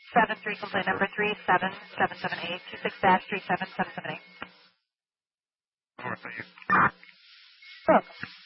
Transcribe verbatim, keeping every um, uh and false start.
seven three complaint number three seven seven seven eight two six dash three seven seven seven eight. All right, thank you. Welcome.